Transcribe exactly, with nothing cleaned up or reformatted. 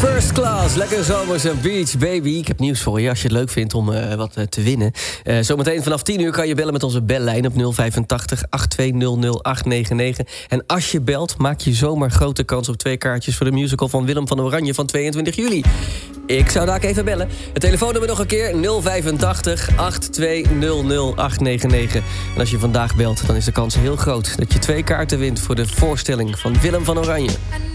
First Class, lekker zomerse beach, baby. Ik heb nieuws voor je als je het leuk vindt om uh, wat uh, te winnen. Uh, zometeen vanaf tien uur kan je bellen met onze bellijn op nul vijfentachtig, acht twee nul nul, acht negen negen. En als je belt, maak je zomaar grote kans op twee kaartjes voor de musical van Willem van Oranje van tweeëntwintig juli. Ik zou daar even bellen. Het telefoonnummer nog een keer, nul vijfentachtig, acht twee nul nul, acht negen negen. En als je vandaag belt, dan is de kans heel groot dat je twee kaarten wint voor de voorstelling van Willem van Oranje.